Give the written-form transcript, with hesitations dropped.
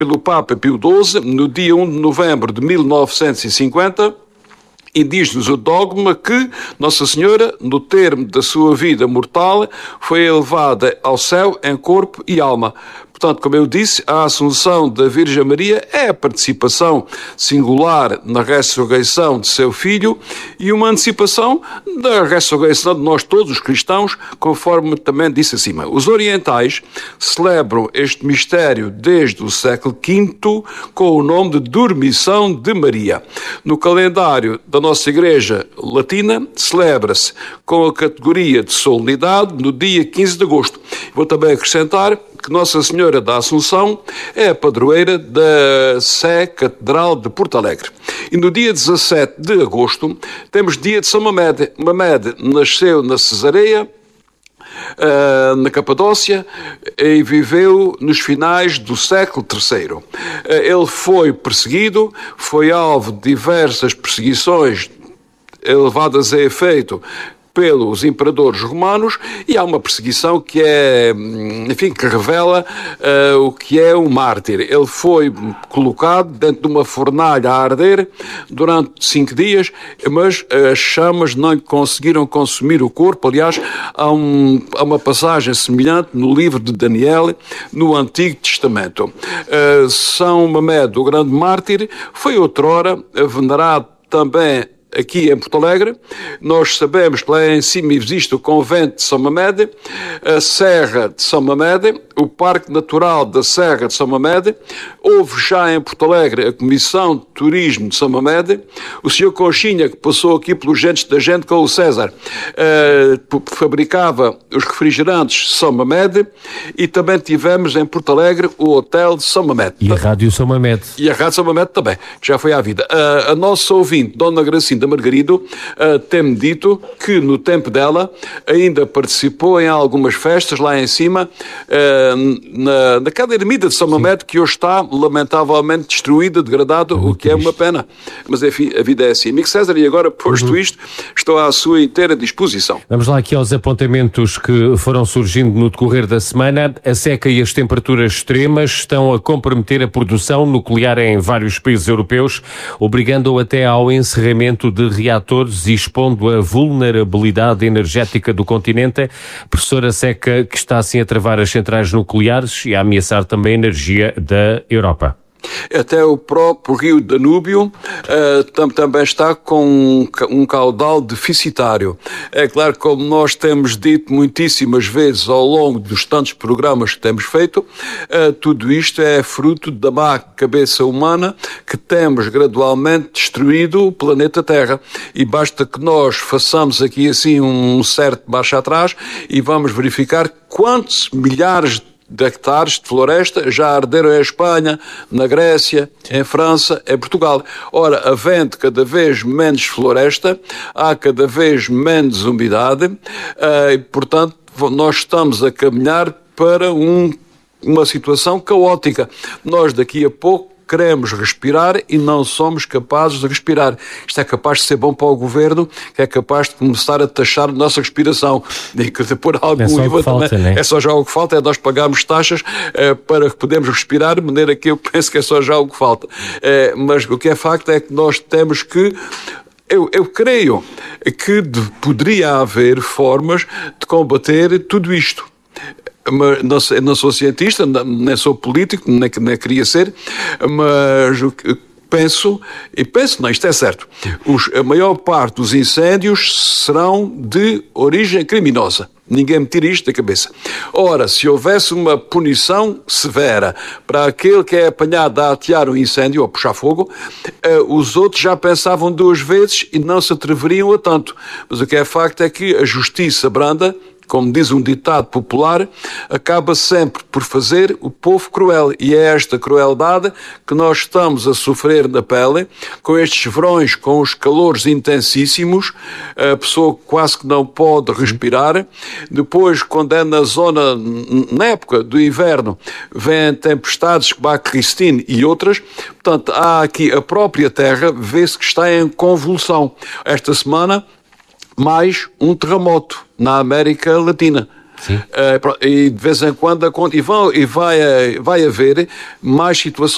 pelo Papa Pio XII, no dia 1 de novembro de 1950, e diz-nos o dogma que Nossa Senhora, no termo da sua vida mortal, foi elevada ao céu em corpo e alma. Portanto, como eu disse, a Assunção da Virgem Maria é a participação singular na ressurreição de seu Filho e uma antecipação da ressurreição de nós todos os cristãos, conforme também disse acima. Os orientais celebram este mistério desde o século V com o nome de Dormição de Maria. No calendário da nossa Igreja Latina, celebra-se com a categoria de solenidade no dia 15 de agosto. Vou também acrescentar que Nossa Senhora da Assunção é a padroeira da Sé Catedral de Porto Alegre. E no dia 17 de agosto temos dia de São Mamede. Mamede nasceu na Cesareia, na Capadócia, e viveu nos finais do século III. Ele foi perseguido, foi alvo de diversas perseguições levadas a efeito pelos imperadores romanos, e há uma perseguição que é, enfim, que revela o que é um mártir. Ele foi colocado dentro de uma fornalha a arder durante 5 dias, mas as chamas não lhe conseguiram consumir o corpo. Aliás, há uma passagem semelhante no livro de Daniel, no Antigo Testamento. São Mamede, o grande mártir, foi outrora venerado também aqui em Porto Alegre. Nós sabemos que lá em cima existe o convento de São Mamede, a Serra de São Mamede, o Parque Natural da Serra de São Mamede. Houve já em Porto Alegre a Comissão de Turismo de São Mamede. O Sr. Conchinha, que passou aqui pelos gentes da gente com o César, fabricava os refrigerantes São Mamede, e também tivemos em Porto Alegre o Hotel de São Mamede. E a Rádio São Mamede. E a Rádio São Mamede também, que já foi à vida. A nossa ouvinte, Dona Gracinda Margarido, tem-me dito que no tempo dela ainda participou em algumas festas lá em cima, naquela ermida de São Mamede, que hoje está lamentavelmente destruída, degradada, o que é uma pena. Mas enfim, a vida é assim. Amigo César, e agora, posto isto, estou à sua inteira disposição. Vamos lá aqui aos apontamentos que foram surgindo no decorrer da semana. A seca e as temperaturas extremas estão a comprometer a produção nuclear em vários países europeus, obrigando até ao encerramento de reatores e expondo a vulnerabilidade energética do continente. Professora, seca que está assim a travar as centrais nucleares e a ameaçar também a energia da Europa. Até o próprio rio Danúbio também está com um caudal deficitário. É claro, como nós temos dito muitíssimas vezes ao longo dos tantos programas que temos feito, tudo isto é fruto da má cabeça humana que temos gradualmente destruído o planeta Terra. E basta que nós façamos aqui assim um certo marcha atrás e vamos verificar quantos milhares de hectares de floresta já arderam em Espanha, na Grécia, em França, em Portugal. Ora, havendo cada vez menos floresta, há cada vez menos umidade, e, portanto, nós estamos a caminhar para uma situação caótica. Nós, daqui a pouco, queremos respirar e não somos capazes de respirar. Isto é capaz de ser bom para o governo, que é capaz de começar a taxar a nossa respiração. E que de pôr algum IVA também. É só já o que falta, é nós pagarmos taxas para que podemos respirar, de maneira que eu penso que é só já o que falta. Mas o que é facto é que nós temos que... Eu creio que poderia haver formas de combater tudo isto. Mas não sou cientista, nem sou político, nem queria ser, mas penso, não, isto é certo, a maior parte dos incêndios serão de origem criminosa. Ninguém me tira isto da cabeça. Ora, se houvesse uma punição severa para aquele que é apanhado a atear um incêndio ou puxar fogo, os outros já pensavam 2 vezes e não se atreveriam a tanto. Mas o que é facto é que a justiça branda, como diz um ditado popular, acaba sempre por fazer o povo cruel. E é esta crueldade que nós estamos a sofrer na pele, com estes verões, com os calores intensíssimos, a pessoa quase que não pode respirar. Depois, quando é na época do inverno, vêm tempestades como a Christine e outras. Portanto, há aqui a própria Terra, vê-se que está em convulsão. Esta semana, mais um terremoto na América Latina. E de vez em quando vai haver mais situações